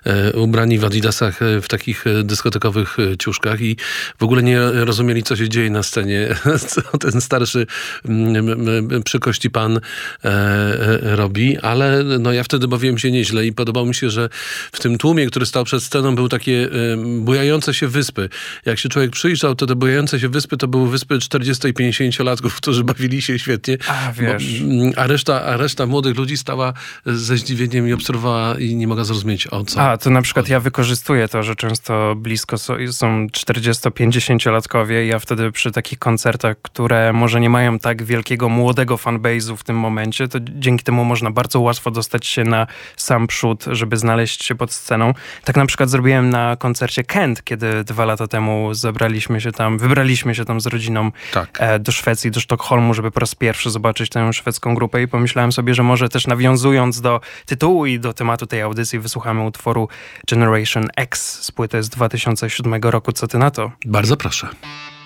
ubrani w adidasach, w takich dyskotekowych ciuszkach i w ogóle nie rozumieli, co się dzieje na scenie. Co ten starszy przy kości pan robi, ale no ja wtedy bawiłem się nieźle i podobało mi się, że w tym tłumie, który stał przed sceną, były takie bujające się wyspy. Jak się człowiek przyjrzał, to te bujające się wyspy to były wyspy 40- i 50-latków, którzy bawili się świetnie. A reszta młodych ludzi stała ze zdziwieniem i obserwowała i nie mogła zrozumieć, o co. To na przykład ja wykorzystuję to, że często blisko są 40-50-latkowie i ja wtedy przy takich koncertach, które może nie mają tak wielkiego młodego fanbase'u w tym momencie, to dzięki temu można bardzo łatwo dostać się na sam przód, żeby znaleźć się pod sceną. Tak na przykład zrobiłem na koncercie Kent, kiedy 2 lata temu wybraliśmy się tam z rodziną do Szwecji, do Sztokholmu, żeby po raz pierwszy zobaczyć tę szwedzką grupę i pomyślałem sobie, że może też nawiązując do tytułu i do tematu tej audycji wysłuchamy utworu Generation X z płyty z 2007 roku. Co ty na to? Bardzo proszę.